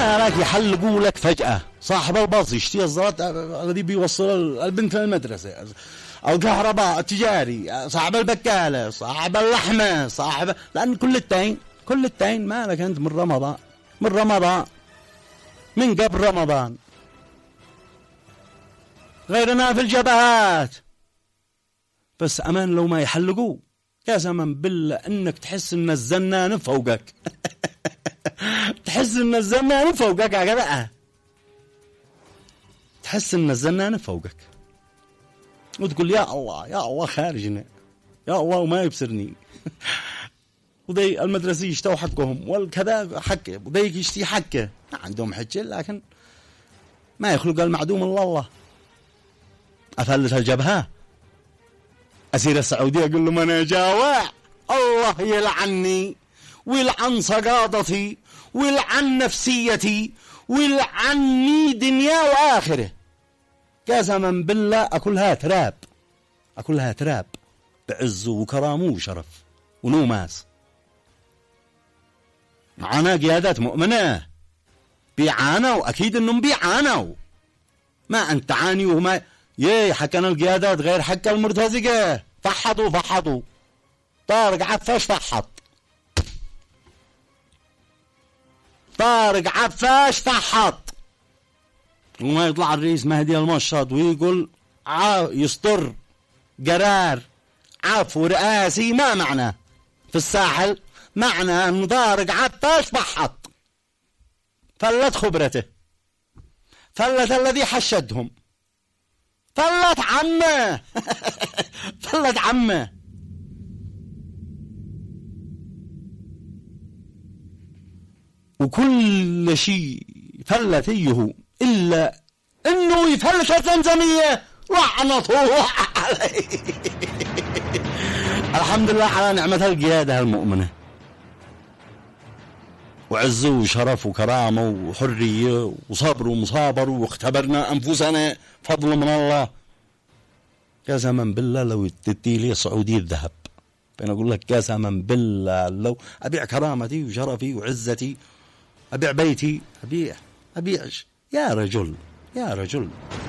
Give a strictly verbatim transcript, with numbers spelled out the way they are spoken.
ما لك يحلقوا لك فجأة صاحب الباص يشتري الزلط الذي بيوصل البنت للمدرسة، الكهرباء التجاري، صاحب البكالة، صاحب اللحمة، صاحب، لأن كل التين كل التين ما لك أنت من رمضان من رمضان من قبل رمضان غيرنا في الجبهات. بس أمان لو ما يحلقوا يا زمن بالله انك تحس ان الزنان فوقك تحس ان الزنان فوقك يا جماعه، تحس ان الزنان فوقك وتقول يا الله يا الله خارجنا يا الله وما يبصرني وذي المدرسي يشتوا حقهم والكذا حقه وذيك يشتي حقه، ما عندهم حجه لكن ما يخلق المعدوم الا الله. افلت الجبهه أسير السعودية أقول له أنا جاوع، الله يلعني ويلعن سقاطتي ويلعن نفسيتي ويلعني دنيا وآخره. قسما بالله أكلها تراب أكلها تراب بعز وكرامه وشرف ونوماس. معنا قيادات مؤمنة بيعانوا، أكيد أنهم بيعانوا، ما أنت تعاني وما ياي حكنا القيادات غير حق المرتزقة. فحطوا فحطوا طارق عفاش فحط طارق عفاش فحط وما يطلع الرئيس مهدي المشهد ويقول يصدر قرار عفو رئاسي ما معناه في الساحل، معناه أن طارق عفاش فحط. فلت خبرته، فلت الذي حشدهم، فلت عمه فلت عمه. وكل شيء فلت ايه الا انه يفلت الزمزميه لعنة الله عليه. الحمد لله على نعمة القيادة المؤمنة وعز وشرف وكرامة وحرية وصبر ومصابر، واختبرنا أنفسنا فضل من الله. يا زمن بالله لو تدي لي سعودية الذهب بين أقول لك يا زمن بالله لو أبيع كرامتي وشرفي وعزتي، أبيع بيتي، أبيع أبيع يا رجل يا رجل